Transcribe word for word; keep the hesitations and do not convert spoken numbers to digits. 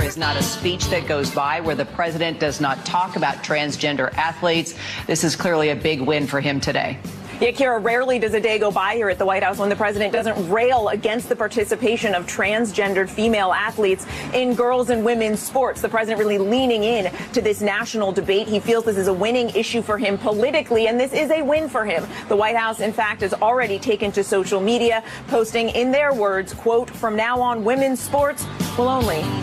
There is not a speech that goes by where the president does not talk about transgender athletes. This is clearly a big win for him today. Yeah, Kira, rarely does a day go by here at the White House when the president doesn't rail against the participation of transgendered female athletes in girls and women's sports. The president really leaning in to this national debate. He feels this is a winning issue for him politically, and this is a win for him. The White House, in fact, has already taken to social media, posting in their words, quote, "From now on, women's sports will only